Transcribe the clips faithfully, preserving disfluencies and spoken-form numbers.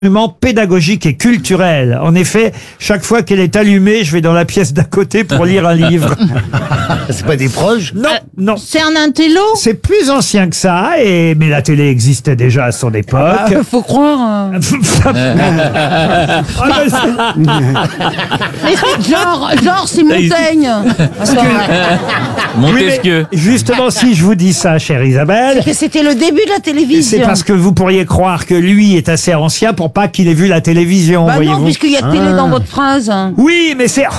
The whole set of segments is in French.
pédagogique et culturel. En effet, chaque fois qu'elle est allumée, je vais dans la pièce d'à côté pour lire un livre. C'est pas des proches? Non, non. C'est un intello? C'est plus ancien que ça, et mais la télé existait déjà à son époque. Ah, faut croire. euh. Ah, ben, c'est- Mais genre, genre c'est Montaigne. Attends, oui, mais Montesquieu. justement, si je vous dis ça, chère Isabelle, que c'était le début de la télévision. c'est parce que vous pourriez croire que lui est assez ancien pour pas qu'il ait vu la télévision, Bah non, voyez-vous. puisqu'il y a télé dans votre phrase. Oui, mais c'est...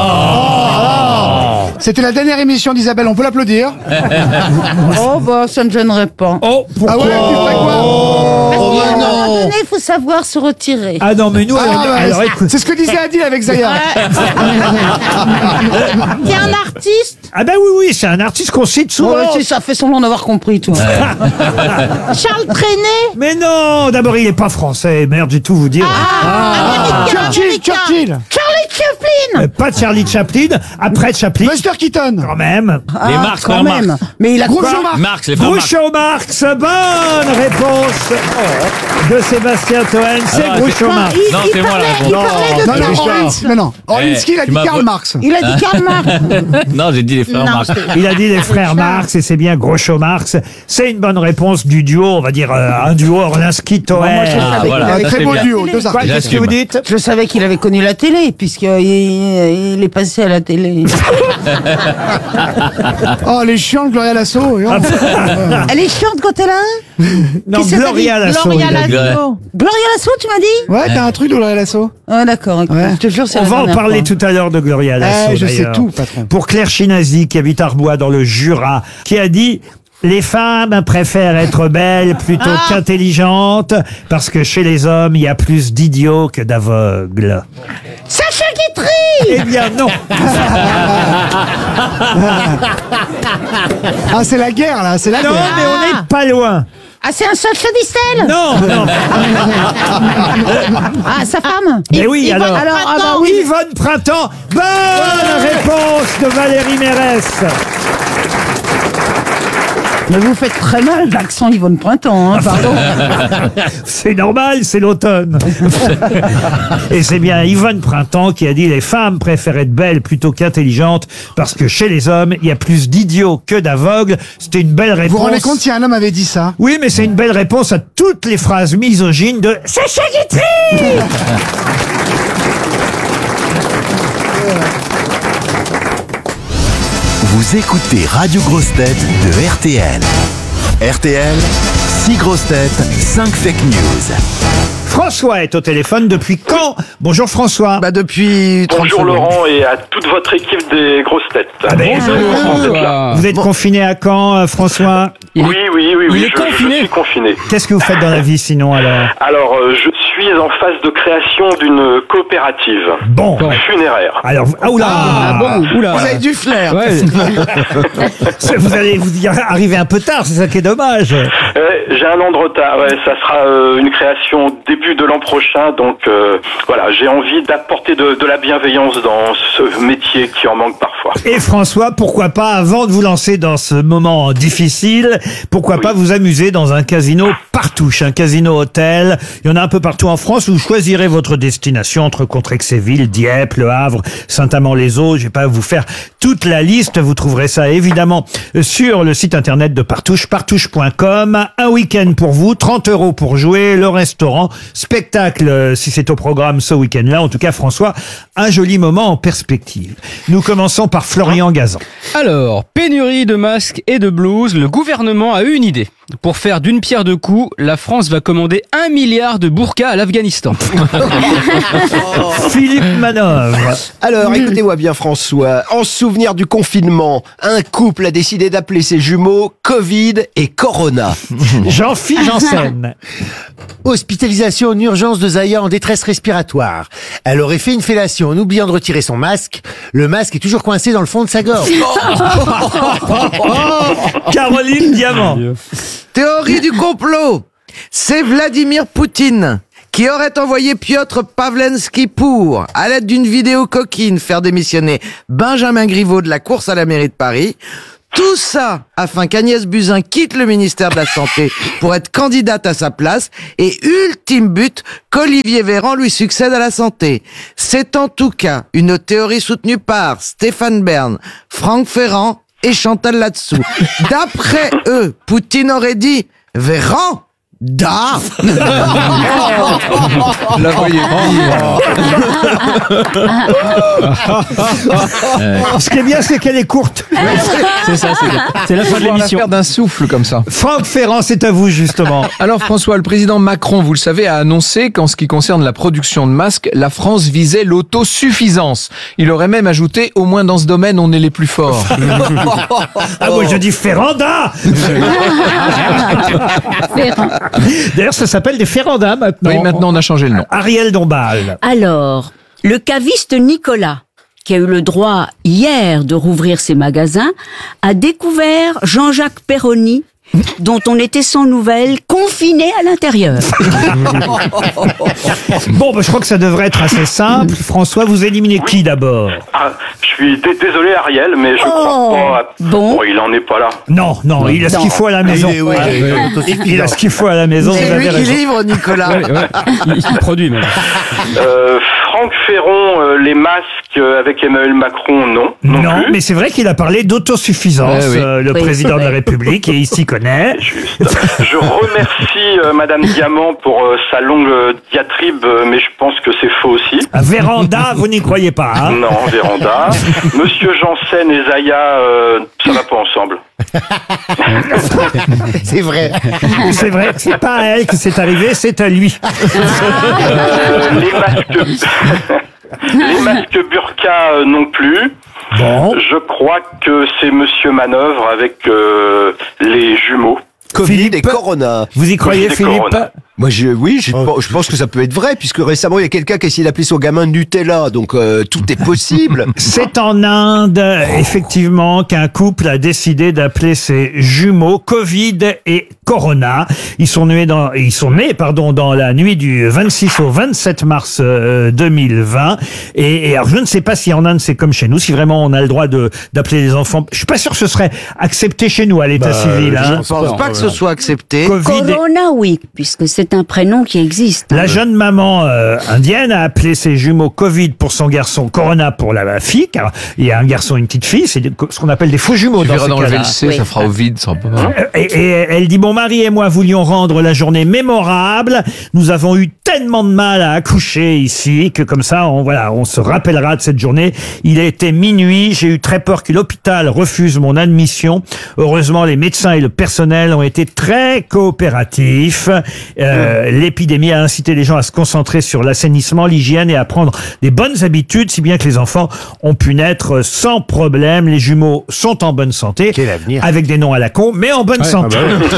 C'était la dernière émission d'Isabelle, on peut l'applaudir. Oh bah ça me gênerait pas. Oh, pourquoi Ah ouais, tu ferais quoi? Parce Oh, qu'à un bah moment non. donné, il faut savoir se retirer. Ah non, mais nous, alors, Ah, bah, alors, c'est- écoute... c'est ce que disait Adil avec Zaya. T'es un artiste? Ah ben oui, oui, c'est un artiste qu'on cite souvent. Ouais, si, ça fait semblant d'avoir compris, toi. Charles Trenet? Mais non, d'abord, il est pas français, merde, j'ai tout vous dire. Ah, américain, Churchill, américain. Churchill. Charlie Chaplin. Euh, Pas de Charlie Chaplin, après Chaplin, Buster Keaton. quand même. Les Marx, quand frères même. Marx. Mais il a Groucho quoi? Marx. Marx, les frères Marx. Groucho Marx, bonne réponse de Sébastien Toen, c'est Ah, Groucho c'est- Marx. Non, il c'est moi, parlait, la il réponse. parlait de Non, non, Groucho Orlins- Marx. non, non. Orlinski, il a tu dit m'as Karl vo- Marx. Il a dit Karl Marx. Non, j'ai dit les frères Non, Marx. c'est- Il a dit les frères Marx et c'est bien Groucho Marx. C'est une bonne réponse du duo, on va dire euh, un duo Orlinski-Toen. moi, je Ah, savais voilà. qu'il avait Un très c'est beau bien. duo, deux Quoi, artistes. qu'est-ce que vous dites? Je savais qu'il avait connu la télé, puisqu'il il est passé à la télé. Oh, les chiants de Gloria Lasso. et oh. Elle est chiante quand elle a un? Non, Qu'est-ce que t'as Gloria dit? Lasso. Gloria il a dit. Lasso. Gloria Lasso, tu m'as dit? Ouais, t'as un truc de Gloria Lasso. Ah d'accord, ok. Ouais. Je te jure, c'est On la va en dernière parler fois. tout à l'heure de Gloria Lasso. Eh, je sais d'ailleurs. tout, patron. Pour Claire Chinazi, qui habite Arbois dans le Jura, qui a dit: les femmes préfèrent être belles plutôt Ah. qu'intelligentes, parce que chez les hommes, il y a plus d'idiots que d'aveugles. Sacha Guitry. Eh bien non. Ah, c'est la guerre, là, c'est la Non, guerre. mais on n'est pas loin. Ah, c'est un Sacha Distel. Non, non. Ah, sa femme. Mais oui, Yvonne alors. alors, ah bah oui. Yvonne Printemps. Bonne réponse de Valérie Mérès. Mais vous faites très mal l'accent Yvonne Printemps, hein, pardon. C'est normal, c'est l'automne. Et c'est bien Yvonne Printemps qui a dit: les femmes préfèrent être belles plutôt qu'intelligentes, parce que chez les hommes, il y a plus d'idiots que d'aveugles. C'était une belle réponse. Vous vous rendez compte si un homme avait dit ça? Oui, mais c'est une belle réponse à toutes les phrases misogynes de Sacha Guitry. Vous écoutez Radio Grosse Tête de R T L. R T L, six grosses têtes, cinq fake news. François est au téléphone depuis quand? Bonjour François. Bah depuis trente Bonjour secondes. Laurent et à toute votre équipe des grosses têtes. Ah ben, Très content d'être là. Vous êtes confiné à Caen, euh, François? Il Oui, oui, oui, oui, il est je, je confiné. suis confiné. Qu'est-ce que vous faites dans la vie sinon alors? Alors, euh, je suis en phase de création d'une coopérative Bon. funéraire. Alors, ah, oula, Ah bon, Oula. vous avez du flair. Ouais. vous allez vous y arriver un peu tard, c'est ça qui est dommage. Euh, j'ai un an de retard, ouais, ça sera euh, une création début de l'an prochain, donc euh, voilà, j'ai envie d'apporter de, de la bienveillance dans ce métier qui en manque parfois. Et François, pourquoi pas, avant de vous lancer dans ce moment difficile, pourquoi pas vous amuser dans un casino partouche, un casino hôtel. Il y en a un peu partout en France. Vous choisirez votre destination entre Contrexéville, Dieppe, Le Havre, Saint-Amand-les-Eaux. Je vais pas vous faire toute la liste. Vous trouverez ça évidemment sur le site internet de Partouche, partouche point com. Un week-end pour vous, trente euros pour jouer, le restaurant, spectacle euh, si c'est au programme ce week-end-là. En tout cas, François, un joli moment en perspective. Nous commençons par Florian Gazan. Alors, pénurie de masques et de blouses, le gouvernement a eu une idée. Pour faire d'une pierre deux coups, la France va commander un milliard de burkas à l'Afghanistan. Philippe Manœuvre. Alors, écoutez-moi bien François, en souvenir du confinement, un couple a décidé d'appeler ses jumeaux Covid et Corona. Jean-Philippe Janssen. Hospitalisation en urgence de Zaya en détresse respiratoire. Elle aurait fait une fellation en oubliant de retirer son masque. Le masque est toujours coincé dans le fond de sa gorge. Caroline Diamant. Théorie du complot. C'est Vladimir Poutine qui aurait envoyé Piotr Pavlensky pour, à l'aide d'une vidéo coquine, faire démissionner Benjamin Griveaux de la course à la mairie de Paris. Tout ça afin qu'Agnès Buzyn quitte le ministère de la Santé pour être candidate à sa place et ultime but, qu'Olivier Véran lui succède à la santé. C'est en tout cas une théorie soutenue par Stéphane Bern, Franck Ferrand et Chantal Latsou. D'après eux, Poutine aurait dit « Véran !» Da La voyez Ce qui est bien, c'est qu'elle est courte. C'est ça, c'est, c'est la fin de l'émission. Faire d'un souffle comme ça. Franck Ferrand, c'est à vous, justement. Alors François, le président Macron, vous le savez, a annoncé qu'en ce qui concerne la production de masques, la France visait l'autosuffisance. Il aurait même ajouté, au moins dans ce domaine, on est les plus forts. Ah, moi, je dis Ferranda. D'ailleurs, ça s'appelle des Ferrandas maintenant. Oui, maintenant on a changé le nom. Ariel Dombal. Alors, le caviste Nicolas, qui a eu le droit hier de rouvrir ses magasins, a découvert Jean-Jacques Perroni, dont on était sans nouvelles, confiné à l'intérieur. Bon, bah, je crois que ça devrait être assez simple. François, vous éliminez qui d'abord? Ah, je suis dé- désolé Ariel, mais je Oh, crois pas. bon. il en est pas là. Non, non, il a ce qu'il faut à la maison. Il est- oui, il est Il a ce qu'il faut à la maison. vous C'est lui avez qui raison. livre, Nicolas. Ouais, ouais. Il, il produit même. Euh, Franck Ferron, euh, les masques euh, avec Emmanuel Macron, non. Non, Non, plus. mais c'est vrai qu'il a parlé d'autosuffisance, Ouais, oui. euh, le Oui, président c'est de la vrai. République, et il s'y connaît. Juste. Je remercie euh, Madame Diamant pour euh, sa longue euh, diatribe, euh, mais je pense que c'est faux aussi. À Véranda, vous n'y croyez pas, hein? Non, Véranda. Monsieur Janssen et Zaya, euh, ça va pas ensemble. C'est vrai. C'est vrai que c'est pas à elle que c'est arrivé, c'est à lui. Euh, les masques, les masques burqa euh, non plus. Bon. Je crois que c'est Monsieur Manœuvre avec euh, les jumeaux. Covid Philippe, et Corona. Vous y croyez, Covid et Philippe? Corona. Moi, je, oui, je, je pense que ça peut être vrai, puisque récemment, il y a quelqu'un qui a essayé d'appeler son gamin Nutella, donc euh, tout est possible. C'est en Inde, effectivement, qu'un couple a décidé d'appeler ses jumeaux Covid et Corona. Ils sont nés dans, ils sont nés, pardon, dans la nuit du vingt-six au vingt-sept mars euh, deux mille vingt. Et, et alors, je ne sais pas si en Inde c'est comme chez nous, si vraiment on a le droit de d'appeler les enfants. Je suis pas sûr que ce serait accepté chez nous à l'état civil. Hein. Je pense pas que ce soit accepté. Covid et- Corona, oui, puisque c'est un prénom qui existe. La jeune maman euh, indienne a appelé ses jumeaux Covid pour son garçon, Corona pour la fille, car il y a un garçon et une petite fille, c'est de- ce qu'on appelle des faux jumeaux Tu dans verras ces d'enlever cas-là. le C, Oui. ça fera au vide, ça sera pas mal. Et, et elle dit, mon mari et moi voulions rendre la journée mémorable. Nous avons eu tellement de mal à accoucher ici que comme ça, on, voilà, on se rappellera de cette journée. Il a été minuit. J'ai eu très peur que l'hôpital refuse mon admission. Heureusement, les médecins et le personnel ont été très coopératifs. Euh, L'épidémie a incité les gens à se concentrer sur l'assainissement, l'hygiène et à prendre des bonnes habitudes, si bien que les enfants ont pu naître sans problème. Les jumeaux sont en bonne santé. Quel avenir. Avec des noms à la con, mais en bonne santé.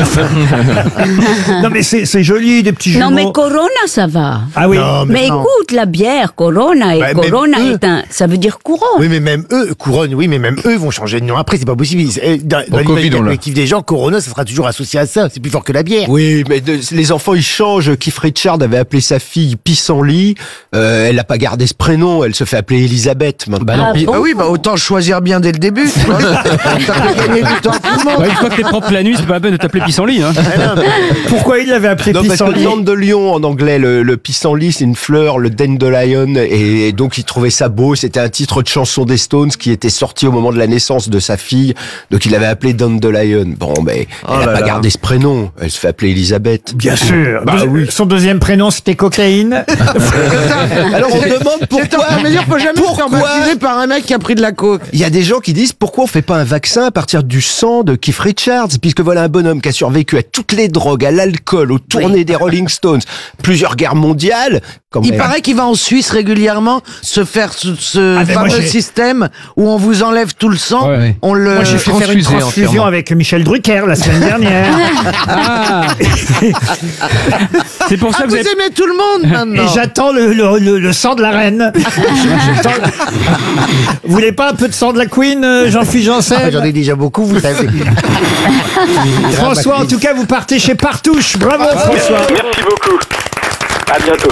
Non mais c'est c'est joli, des petits jumeaux. Non, mais Corona, ça va. Ah oui. Non, Mais non. écoute, la bière, Corona, et Bah, même Corona eux. est un, ça veut dire courant. Oui, mais même eux, couronne, oui, mais même eux vont changer de nom après, c'est pas possible. Ils- Dans, dans Covid, l'imaginaire on l'a. collectif des gens, Corona, ça sera toujours associé à ça. C'est plus fort que la bière. Oui, mais de- les enfants, ils changent. Keith Richard avait appelé sa fille Pissenlit. Euh, elle n'a pas gardé ce prénom. Elle se fait appeler Elisabeth maintenant. Bah non, Ah puis- bon Ah oui, bah autant choisir bien dès le début. tu vois. Ça fait gagner du temps à tout le monde. bah, une fois que t'es propre la nuit, c'est pas la peine de t'appeler pissenlit. Hein. Pourquoi il l'avait appelé Non, parce que pissenlit? Dente de lion en anglais, le, le pissenlit, c'est une fleur, le dandelion, et donc il trouvait ça beau. C'était un titre de chanson des Stones qui était sorti au moment de la naissance de sa fille, donc il avait appelé Dandelion. Bon, mais Oh elle n'a là pas là. gardé ce prénom. Elle se fait appeler Elisabeth. Bien sûr. Bah Deux- oui. Son deuxième prénom, c'était Cocaïne. Alors on demande C'est pourquoi. mais dire, faut jamais se faire Pourquoi baptiser par un mec qui a pris de la coke. Il y a des gens qui disent pourquoi on fait pas un vaccin à partir du sang de Keith Richards, puisque voilà un bonhomme qui a survécu à toutes les drogues, à l'alcool, aux tournées des Rolling Stones, plusieurs guerres mondiales. Quand Il même. paraît qu'il va en Suisse régulièrement se faire ce, ce Ah, mais moi, fameux j'ai- système où on vous enlève tout le sang. Ouais, ouais. On le. Moi, j'ai fait faire une transfusé transfusion entièrement. avec Michel Drucker la semaine dernière. Ah. C'est pour ça Ah, que vous vous avez... aimez tout le monde maintenant. Et j'attends le, le, le, le sang de la reine. J'attends la- Vous voulez pas un peu de sang de la Queen, euh, Jean-Philippe Ah, Janssen? J'en ai déjà beaucoup, vous savez. François, en tout cas, vous partez chez Partouche. Bravo, François. Merci beaucoup. À bientôt.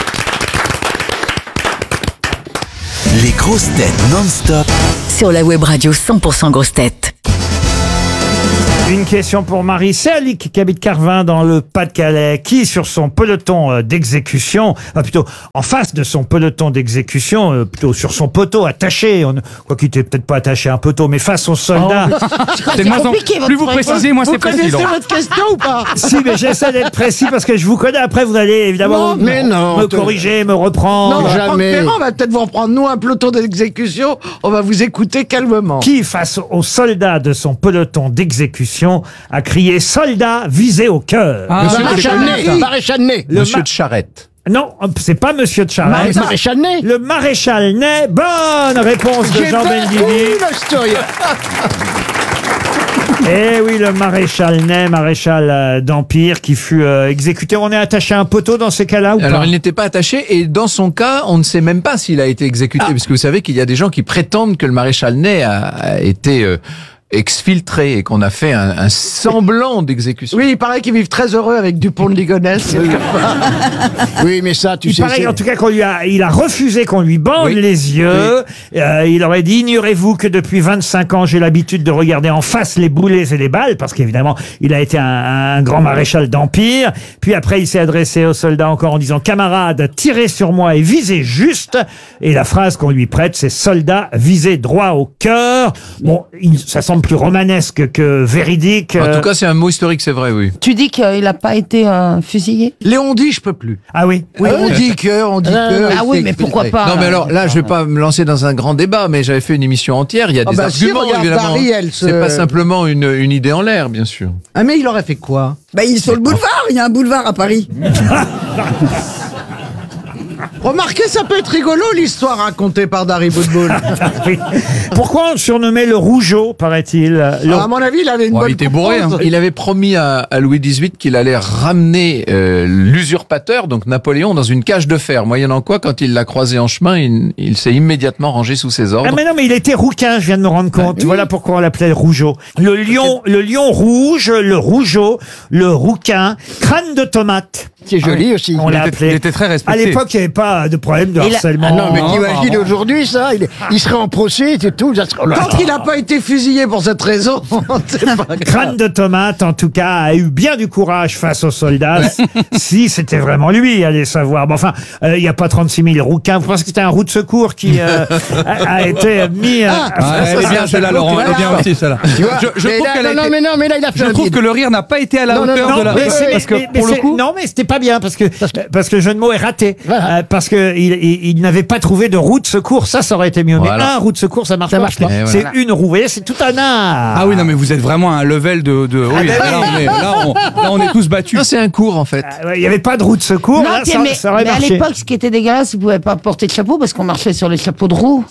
Les grosses têtes non-stop Sur la web radio cent pour cent grosses têtes. Une question pour Marie Serlic qui habite Carvin dans le Pas-de-Calais, qui sur son peloton euh, d'exécution, enfin plutôt en face de son peloton d'exécution, euh, plutôt sur son poteau attaché, on, quoi qu'il était peut-être pas attaché à un poteau, mais face aux soldats. C'est de moins en plus vous précisez, moins c'est précis. Vous connaissez Laurent. votre question ou pas? Si, mais j'essaie d'être précis parce que je vous connais. Après, vous allez évidemment Non, me, mais non, me te- corriger, me reprendre. Non, jamais. Franck Ferrand va peut-être vous reprendre, nous, un peloton d'exécution. On va vous écouter calmement. Qui, face aux soldats de son peloton d'exécution, a crié « Soldats visés au cœur Ah, Monsieur c'est Maréchal connu, Ney, ça. Maréchal Ney. Le Monsieur ma- de Charette. Non, c'est pas Monsieur de Charette. Maréchal Ney. Le maréchal Ney. Bonne réponse de J'ai Jean bien Benguigui. vu la story. Eh oui, le maréchal Ney, maréchal euh, d'Empire, qui fut euh, exécuté. On est attaché à un poteau dans ces cas-là ou Alors pas il n'était pas attaché et dans son cas, on ne sait même pas s'il a été exécuté, parce que vous savez qu'il y a des gens qui prétendent que le maréchal Ney a, a été euh, exfiltré et qu'on a fait un, un semblant d'exécution. Oui, il paraît qu'ils vivent très heureux avec Dupont de Ligonnès. Oui, mais ça, tu Il sais. paraît c'est- en tout cas qu'on lui a, il a refusé qu'on lui bande Oui. les yeux. Euh, il aurait dit, ignorez-vous que depuis vingt-cinq ans, j'ai l'habitude de regarder en face les boulets et les balles, parce qu'évidemment, il a été un, un grand maréchal d'Empire. Puis après, il s'est adressé aux soldats encore en disant, camarades, tirez sur moi et visez juste. Et la phrase qu'on lui prête, c'est soldats, visez droit au cœur. Bon, il- ça semble plus romanesque que véridique. En Euh, tout cas, c'est un mot historique, c'est vrai, oui. Tu dis qu'il n'a pas été euh, fusillé? Léon dit, je peux plus. ah oui. Oui, on dit que, on dit que. Ah oui, mais pourquoi pas? Non, mais alors là, je vais pas me lancer dans un grand débat, mais j'avais fait une émission entière. Il y a Ah des bah si, arguments, regarde, évidemment. Paris, elle se- C'est pas simplement une, une idée en l'air, bien sûr. Ah, mais il aurait fait quoi? Bah, il est sur le boulevard, il y a un boulevard à Paris. Remarquez, ça peut être rigolo, l'histoire racontée par Dari Boudboul. Oui. Pourquoi on le surnommait le Rougeau, paraît-il le... Alors, à mon avis, il avait une Ouais, bonne il était bourré. Hein. propense. Il avait promis à, à Louis dix-huit qu'il allait ramener euh, l'usurpateur, donc Napoléon, dans une cage de fer. Moyennant quoi, quand il l'a croisé en chemin, il, il s'est immédiatement rangé sous ses ordres. Ah mais non, mais il était rouquin, je viens de me rendre compte. Voilà pourquoi on l'appelait le Rougeau. Le lion, le lion rouge, le Rougeau, le rouquin, crâne de tomate. C'est joli aussi. On Il l'a était, appelé. il était très À respecté. l'époque, il n'y avait pas de problème de Et la- harcèlement. Ah non, mais Non, t'imagines pardon. aujourd'hui ça, il, il serait en procès et tout. Ça serait... Tant qu'il n'a pas été fusillé pour cette raison, c'est pas grave. Crâne de tomate, en tout cas, a eu bien du courage face aux soldats. Si c'était vraiment lui, allez savoir. Bon, enfin, euh, il n'y a pas trente-six mille rouquins. Vous pensez que c'était un roue de secours qui euh, a, a été mis... euh, Ah, elle est bien celle-là, Laurent. Elle est bien aussi celle-là. Je, je Mais trouve là, qu'elle a non, non, été- mais non, mais là, il a fait Je un trouve vide. que le rire n'a pas été à la Non, non, hauteur non, de la. mais c'est- parce que mais- mais pour le c'est- coup. non, mais c'était pas bien parce que parce que le jeu de mots est raté. Voilà. Euh, parce que il, il, il n'avait pas trouvé de roue de secours. Ça, ça aurait été mieux. Voilà. Mais un roue de secours, ça marche Ça pas. marche parce que pas. Et C'est voilà. une roue. Vous voyez, c'est tout un art. Ah oui, non, mais vous êtes vraiment à un level de. de... Oui, ben là, on est, là, on, là, on est tous battus. Non, c'est un cours, en fait. Ah ouais, il n'y avait pas de roue de secours. Non, là, tiens, ça, mais, ça aurait mais à marché. l'époque, ce qui était dégueulasse, ils pouvaient pas porter de chapeau parce qu'on marchait sur les chapeaux de roue.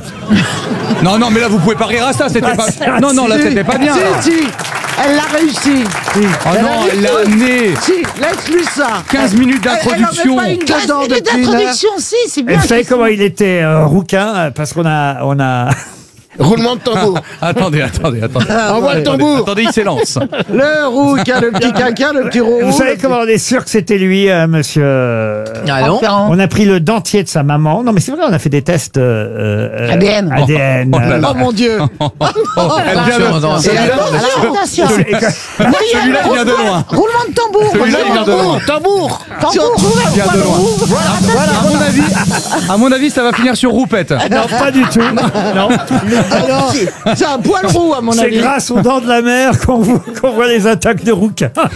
Non, non, mais là, vous pouvez pas rire à ça. C'était Ah, pas. c'est- Non, non, là, Si, c'était pas bien. là. Si, si, elle l'a réussi. Oh non, l'année. Si, laisse-lui ça. quinze minutes d'introduction. Elle en met pas une dedans minutes depuis une heure. d'introduction, si, c'est Et bien. vous savez Christine. comment il était euh, rouquin euh, parce qu'on a on a Roulement de tambour. Attendez, attendez, attendez. Envoie le tambour. Attendez, il s'élance. Le rouquin, le petit caca, le petit roux. vous savez comment on est sûr que c'était lui, euh, monsieur euh, Ah non. Ferrand. On a pris le dentier de sa maman. Non, mais c'est vrai, on a fait des tests euh, euh, A D N. A D N. Oh là là. Oh mon Dieu. Elle vient de- Attention, non, celui-là- Alors, attention. Celui-là, il vient de loin. Roulement de tambour. Celui-là, il vient de loin. Tambour. Tambour. Il vient de loin. À mon avis, à mon avis, ça va finir sur roupette. Non, pas du tout. Non. Alors, c'est un poil roux, à mon C'est avis. grâce aux dents de la mer qu'on voit, qu'on voit les attaques de rouquins. Ah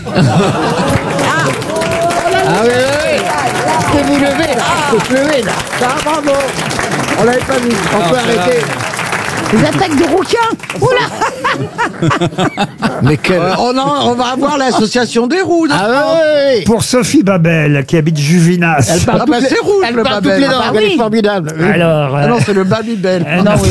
oui, oui, oui. Vous pouvez vous lever là. Vous pouvez se lever là. Ah, bravo. On l'avait pas vu. On peut arrêter. Les attaques de rouquins. Oula. Mais quel... Euh, on, en- on va avoir l'association des roux. Ah oui, oui, oui. Pour Sophie Babel, qui habite Juvinas. Elle parle Ah toutes bah, les- c'est rouge, elle le parle Babel. toutes les langues, Ah bah elle est oui. formidable. Alors, Ah non, euh, c'est le Babybel. euh, Non, oui.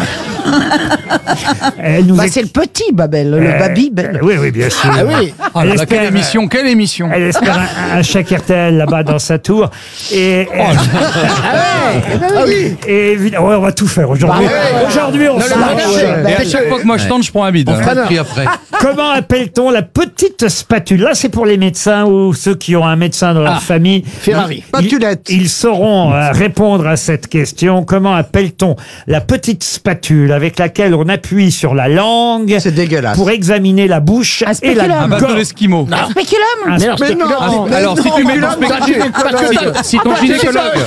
elle nous Bah, est- c'est le petit Babel, le euh, Babybel. Oui, oui, bien sûr. Ah oui. Oh là Elle là, espère- quelle émission, quelle émission. Elle espère un, un chèque R T L là-bas dans sa tour. Et, Oh Ah oui. et évidemment, ouais, on va tout faire aujourd'hui. Bah ouais. Aujourd'hui, on Non, se non, lâche. non, ouais. Et à chaque fois que moi je tente, je prends un bide. On fera le prix après. Comment appelle-t-on la petite spatule? Là, c'est pour les médecins ou ceux qui ont un médecin dans leur Ah, famille. Ferrari. Ils, Spatulette. ils sauront euh, répondre à cette question. Comment appelle-t-on la petite spatule avec laquelle on appuie sur la langue. C'est dégueulasse. Pour examiner la bouche Un et la spéculum. Un bateau gorge. d'esquimaux. Un spéculum. Un Mais non, Mais non, mais Alors, si non, tu mets mais ton non, spéculum, mais non, si ton gynécologue